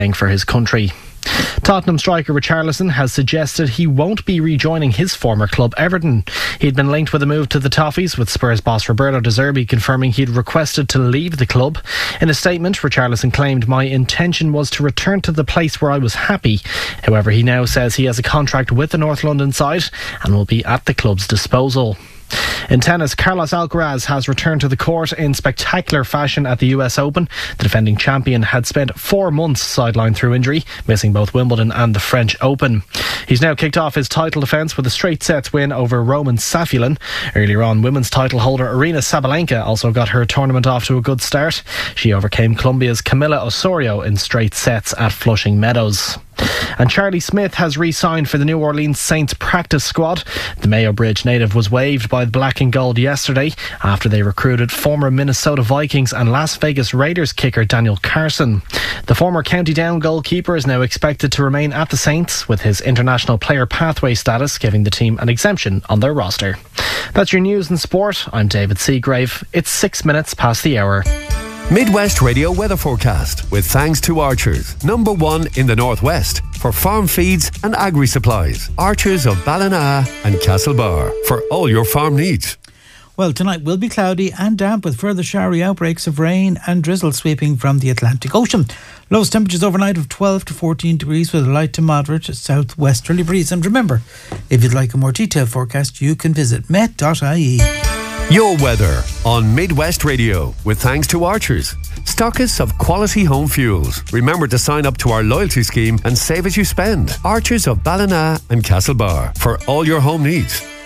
for his country. Tottenham striker Richarlison has suggested he won't be rejoining his former club Everton. He'd been linked with a move to the Toffees, with Spurs boss Roberto De Zerbi confirming he'd requested to leave the club. In a statement, Richarlison claimed, "My intention was to return to the place where I was happy." However, he now says he has a contract with the North London side and will be at the club's disposal. In tennis, Carlos Alcaraz has returned to the court in spectacular fashion at the US Open. The defending champion had spent 4 months sidelined through injury, missing both Wimbledon and the French Open. He's now kicked off his title defence with a straight sets win over Roman Safulin. Earlier on, women's title holder Aryna Sabalenka also got her tournament off to a good start. She overcame Colombia's Camila Osorio in straight sets at Flushing Meadows. And Charlie Smith has re-signed for the New Orleans Saints practice squad. The Mayo Bridge native was waived by the Black and Gold yesterday after they recruited former Minnesota Vikings and Las Vegas Raiders kicker Daniel Carson. The former County Down goalkeeper is now expected to remain at the Saints, with his international player pathway status giving the team an exemption on their roster. That's your news and sport. I'm David Seagrave. It's 6 minutes past the hour. Midwest Radio weather forecast with thanks to Archers, #1 in the Northwest for farm feeds and agri-supplies. Archers of Ballina and Castlebar for all your farm needs. Well, tonight will be cloudy and damp with further showery outbreaks of rain and drizzle sweeping from the Atlantic Ocean. Lowest temperatures overnight of 12 to 14 degrees with a light to moderate southwesterly breeze. And remember, if you'd like a more detailed forecast, you can visit met.ie. Your weather on Midwest Radio with thanks to Archers, stockists of quality home fuels. Remember to sign up to our loyalty scheme and save as you spend. Archers of Ballina and Castlebar for all your home needs.